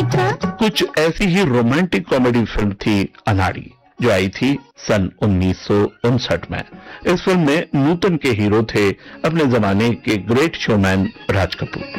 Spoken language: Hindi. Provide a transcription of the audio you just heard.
मित्रा? कुछ ऐसी ही रोमांटिक कॉमेडी फिल्म थी अनाड़ी, जो आई थी सन 1959 में। इस फिल्म में नूतन के हीरो थे अपने जमाने के ग्रेट शोमैन राज कपूर।